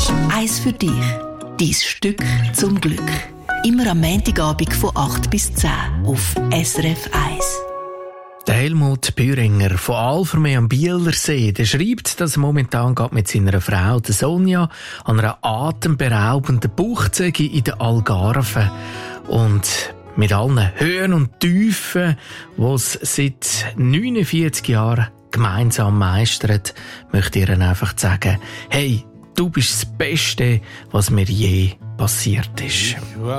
ist eins für dich. Dein Stück zum Glück. Immer am Montagabend von 8 bis 10 auf SRF 1. Der Helmut Bühringer von Alvermee am Bielersee, der schreibt, dass er momentan mit seiner Frau, der Sonja, an einer atemberaubenden Bucht in der Algarve und mit allen Höhen und Tiefen, die es seit 49 Jahren gemeinsam meistert, möchte ich ihr einfach sagen, hey, du bist das Beste, was mir je passiert ist.